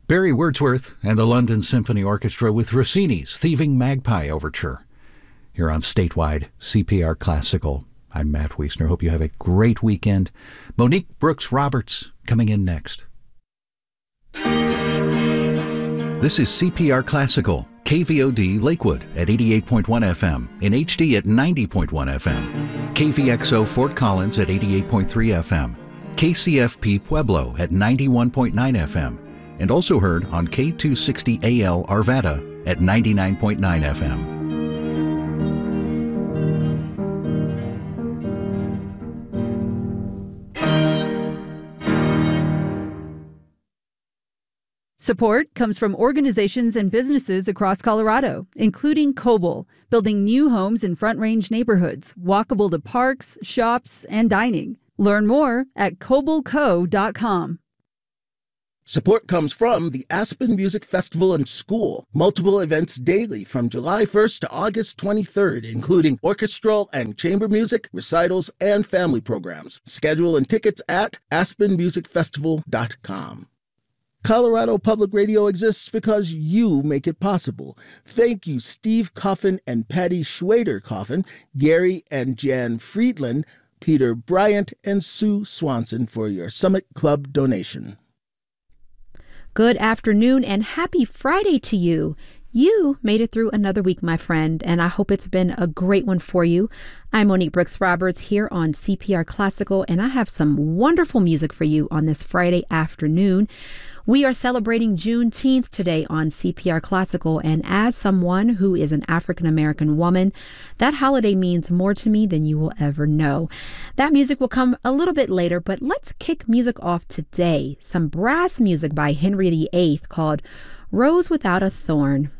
Barry Wordsworth and the London Symphony Orchestra with Rossini's Thieving Magpie Overture. Here on Statewide CPR Classical. I'm Matt Wiesner. Hope you have a great weekend. Monique Brooks Roberts coming in next. This is CPR Classical, KVOD Lakewood at 88.1 FM, in HD at 90.1 FM, KVXO Fort Collins at 88.3 FM, KCFP Pueblo at 91.9 FM, and also heard on K260AL Arvada at 99.9 FM. Support comes from organizations and businesses across Colorado, including Coble, building new homes in Front Range neighborhoods, walkable to parks, shops, and dining. Learn more at cobleco.com. Support comes from the Aspen Music Festival and School. Multiple events daily from July 1st to August 23rd, including orchestral and chamber music, recitals, and family programs. Schedule and tickets at aspenmusicfestival.com. Colorado Public Radio exists because you make it possible. Thank you, Steve Coffin and Patty Schwader Coffin, Gary and Jan Friedland, Peter Bryant, and Sue Swanson for your Summit Club donation. Good afternoon and happy Friday to you. You made it through another week, my friend, and I hope it's been a great one for you. I'm Monique Brooks Roberts here on CPR Classical, and I have some wonderful music for you on this Friday afternoon. We are celebrating Juneteenth today on CPR Classical, and as someone who is an African-American woman, that holiday means more to me than you will ever know. That music will come a little bit later, but let's kick music off today. Some brass music by Henry VIII called Rose Without a Thorn.